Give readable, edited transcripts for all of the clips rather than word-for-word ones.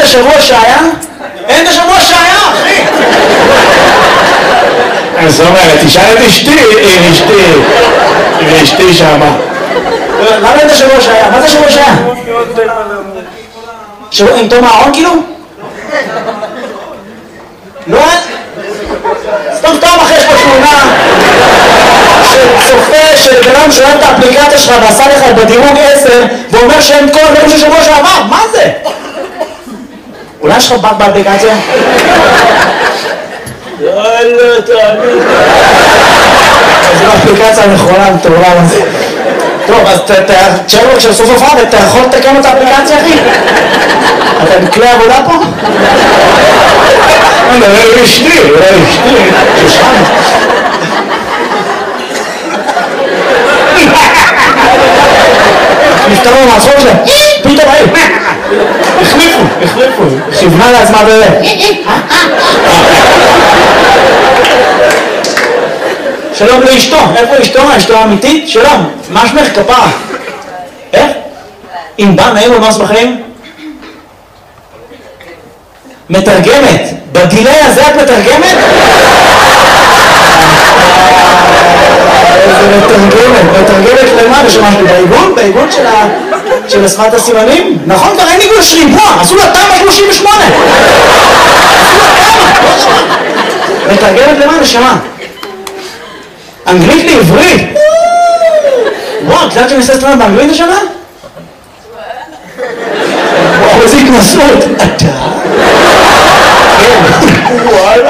השבוע שהיה? אין את השבוע שהיה, אחי! זאת אומרת, תשאל את אשתי, אשתי שמה. למה אין את השבוע שהיה? מה זה השבוע שהיה? עם תום הארון כאילו? לא אין? סתם אחרי יש פה תמונה שצופה שבן שואל את האפליקציה שלך ועשה לך בדירוג 10 ואומר שאין כל הדברים של שבוע שעבר, מה זה? אולי יש לך בת באפליקציה? יאללה, תאמין. זו האפליקציה הנכונה, תאורה לזה. טוב, אז תשאר לו כשסוף הופעה ואתה יכול לתקן את האפליקציה, אחי? אתה בכלי עבודה פה? אולי אשתי, שושחן. נפטרו מהצחוק שלהם, פתאום היו. החליפו. כיוונה לעצמה שלום לאשתו, איפה אשתו? אשתו האמיתית? שלום, מה שמך כפרה? איך? אם בא נעים ומס בחיים? מתרגמת, בדילי הזה את מתרגמת? איזה מתרגמת למה? ושמשהו בעיגון של השפת הסימנים? נכון, כבר אין עיגון לשרימפוע, עשו לה תמה 38! מתרגמת למה? נשמה? אנגלית לעברית? וואו, את יודעת שאני עושה סטרנד באנגלית השנה? וואו, איזה התנסות! אתה? וואלה.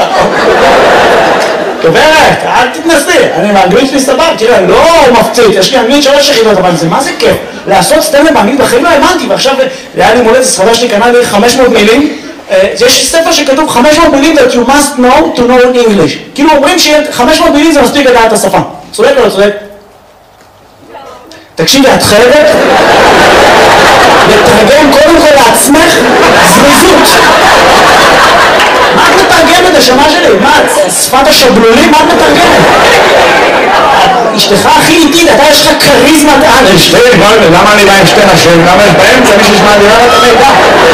גברת, אל תתנסי, אני באנגלית שלי סבב, תראה, לא מפציץ, יש לי אנגלית 3 יחידות, אבל זה מה זה כיף? לעשות סטנדאפ באנגלית בחיים לא האמנתי, ועכשיו היה לי מולדת ספרדה שלי קנה לי 500 מילים, יש ספר שכתוב 500 מילים that you must know to know English, כאילו אומרים ש500 מילים זה מספיק לדעת את השפה, צודק או לא צודק? תקשיבי, את חייבת לתרגם קודם כל לעצמך זריזות. מה את מתרגמת השמה שלי? מה, שפת השבלולים? מה את מתרגמת? אשתך הכי איטית, אתה יש לך כריזמת על. אשתי, למה אני בא עם שתי נשים? למה יש באמצע מישהו שמעדירה את המידע?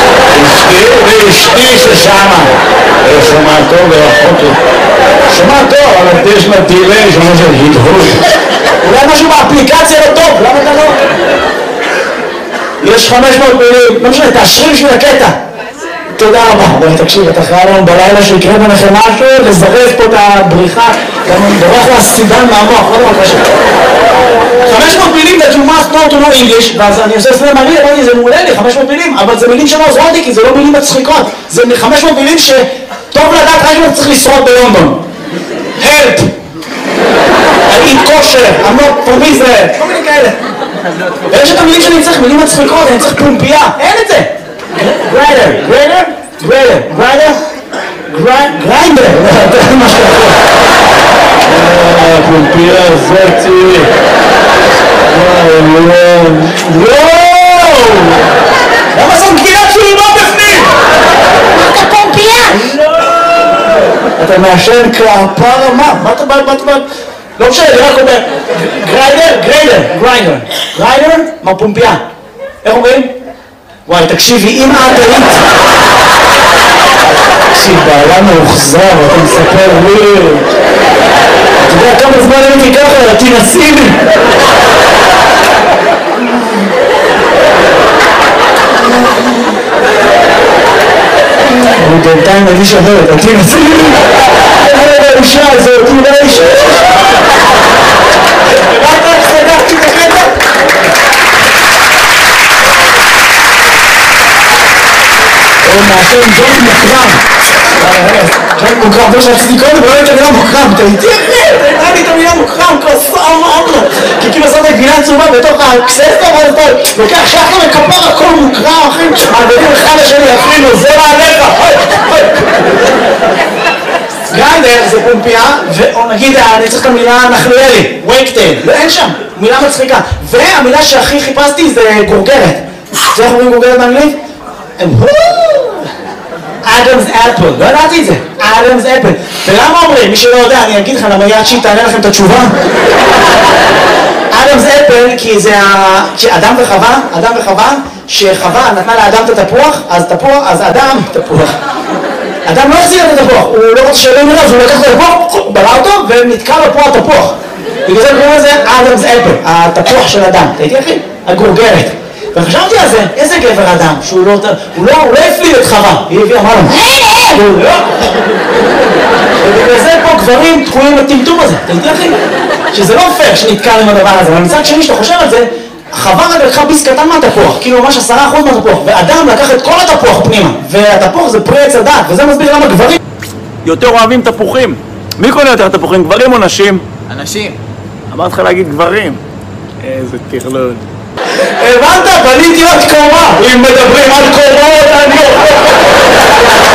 אשתי ששמה. שומע טוב ורחוק לי. שומע טוב, אבל יש לה דילי, שומע של הדהוד. אולי משהו באפליקציה לא טוב, למה אתה לא? יש 500 מילים, לא משנה, תאשרי בשביל הקטע. תודה רבה. בואי תקשיב, אתה חייב לנו בלילה שיקרה ביניכם משהו, לזרז פה את הבריחה, גם בורח לה סידן מהמוח, לא דבר קשה. 500 מילים that you must know to know English, ואז אני עושה סלם מראה, אמרתי, זה מעולה לי, 500 מילים, אבל זה מילים שלא עוזרות לי, כי זה לא מילים מצחיקות. זה 500 מילים שטוב לדעת רק אם אתה צריך לשרוד בלונדון. Help! I eat kosher, I'm not from Israel, כל מיני כאלה. ויש את המילים שאני צריך, מילים מצחיקות, אני צריך פומפייה, אין את זה. גריינדר, מה שאתה יכול. פומפייה זאתי. וואו! למה זו גילת שלי לא בפנים? אתה פומפייה? אתה מעשן כפרה מה? מה אתה בא? לא משנה, אני רק אומר גריינדר, מה פומפייה? איך אומרים? וואי, תקשיבי, אם את היית... תקשיב, בעולם מאוחזר, אתה מספר לי... אתה יודע כמה זמן הייתי ככה, תנסי לי! אני בינתיים מגיש אחרת, תנסי לי! איזה האישה הזאת, איזה האישה! רק סגרתי בקטע! הוא מעשן ג'ון מוקרם. ג'ון מוקרם, לא שרציתי קודם, ולא הייתי את המילה מוקרם. אתה איתי אחרי, אתה הייתה לי את המילה מוקרם, כוסה אמרנו. כי כאילו עשת את גינה צהובה בתוך הקססטה, אבל אתה לוקח שחר וכפר הכל מוקרם, אחי. מעבירים אחד לשני, אפילו, זה מעליך. גריינדר זה פומפייה, או נגיד, אני צריך את המילה נחליאלי, וייקטייל, אין שם, מילה מצחיקה. והמילה שהכי חיפשתי זה גורגרת. זה איך אומרים גורגרת באנגלית? אדמס אפל, לא ידעתי את זה, אדמס אפל. ולמה אומרים? מי שלא יודע, אני אגיד לך, למה יד שיט תענה לכם את התשובה? אדמס אפל, כי זה אדם וחווה שחווה נתנה לאדם את התפוח, אז אדם, תפוח. אדם לא החזיר את התפוח, הוא לא רוצה שאלוהים יראה, אז הוא לקח את התפוח, ברא אותו, ונתקע לו פה התפוח. בגלל זה קוראים לזה אדמס אפל, התפוח של אדם. אתה איתי אחי? הגורגרת. וחשבתי על זה, איזה גבר אדם, שהוא לא הפליל את חווה. היא הביאה, אמרה לו, ובגלל זה פה גברים תקועים לטמטום הזה. אתה איתי אחי? שזה לא פייר שנתקע עם הדבר הזה, אבל מצד שני שאתה חושב על זה, חווה רק לקחה ביס קטן מהתפוח, כאילו ממש 10% מהתפוח, ואדם לקח את כל התפוח פנימה, והתפוח זה פרי עץ הדעת, וזה מסביר למה גברים יותר אוהבים תפוחים. מי קונה יותר תפוחים, גברים או נשים? אנשים. אמרתי לך להגיד גברים. איזה תכלול. הבנת? בניתי עוד קומה. אם מדברים על קומות, אני אוכל.